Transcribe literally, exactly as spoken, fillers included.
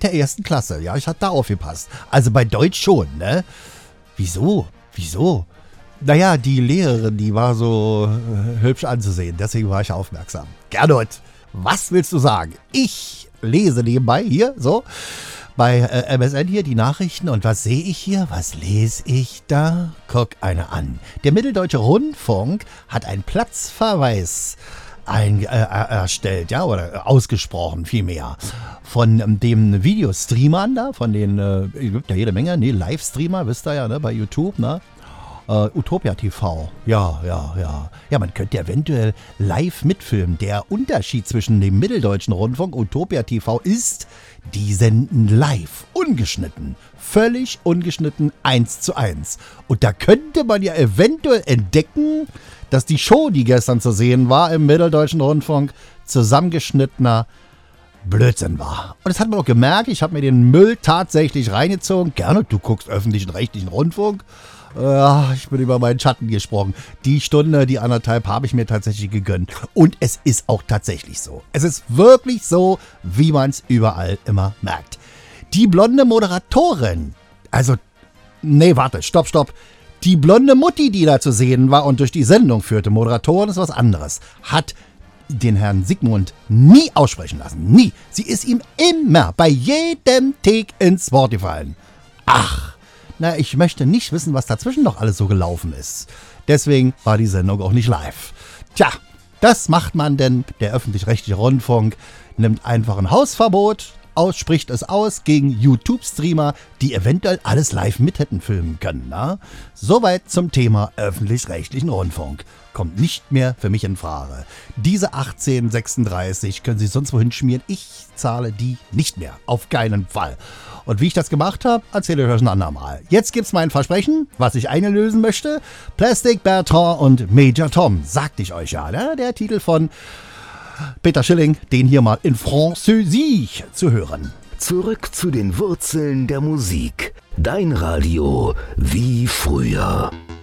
der ersten Klasse. Ja, ich hatte da aufgepasst. Also bei Deutsch schon, ne? Wieso? Wieso? Naja, die Lehrerin, die war so äh, hübsch anzusehen. Deswegen war ich aufmerksam. Gernot, was willst du sagen? Ich lese nebenbei hier, so, bei äh, M S N hier die Nachrichten. Und was sehe ich hier? Was lese ich da? Guck einer an. Der Mitteldeutsche Rundfunk hat einen Platzverweis ein, äh, erstellt, ja, oder ausgesprochen vielmehr, von ähm, dem Videostreamern da, von den, äh, gibt ja jede Menge, ne, Livestreamer, wisst ihr ja, ne, bei YouTube, ne, Uh, Utopia T V, ja, ja, ja. Ja, man könnte eventuell live mitfilmen. Der Unterschied zwischen dem Mitteldeutschen Rundfunk und Utopia T V ist, die senden live, ungeschnitten. Völlig ungeschnitten, eins zu eins. Und da könnte man ja eventuell entdecken, dass die Show, die gestern zu sehen war im Mitteldeutschen Rundfunk, zusammengeschnittener Blödsinn war. Und das hat man auch gemerkt. Ich habe mir den Müll tatsächlich reingezogen. Gerne, du guckst öffentlichen, rechtlichen Rundfunk. Ja, ich bin über meinen Schatten gesprungen. Die Stunde, die anderthalb habe ich mir tatsächlich gegönnt. Und es ist auch tatsächlich so. Es ist wirklich so, wie man es überall immer merkt. Die blonde Moderatorin, also, nee, warte, stopp, stopp. Die blonde Mutti, die da zu sehen war und durch die Sendung führte, Moderatorin ist was anderes, hat den Herrn Sigmund nie aussprechen lassen. Nie. Sie ist ihm immer bei jedem Take ins Wort gefallen. Ach. Na, ich möchte nicht wissen, was dazwischen noch alles so gelaufen ist. Deswegen war die Sendung auch nicht live. Tja, das macht man denn. Der öffentlich-rechtliche Rundfunk nimmt einfach ein Hausverbot aus, spricht es aus gegen YouTube-Streamer, die eventuell alles live mit hätten filmen können. Na? Soweit zum Thema öffentlich-rechtlichen Rundfunk. Kommt nicht mehr für mich in Frage. Diese achtzehn sechsunddreißig können Sie sonst wohin schmieren. Ich zahle die nicht mehr. Auf keinen Fall. Und wie ich das gemacht habe, erzähle ich euch ein andermal. Jetzt gibt's mein Versprechen, was ich einlösen möchte. Plastic Bertrand und Major Tom. Sagte ich euch ja, ne? Der Titel von Peter Schilling, den hier mal in Französisch zu hören. Zurück zu den Wurzeln der Musik. Dein Radio wie früher.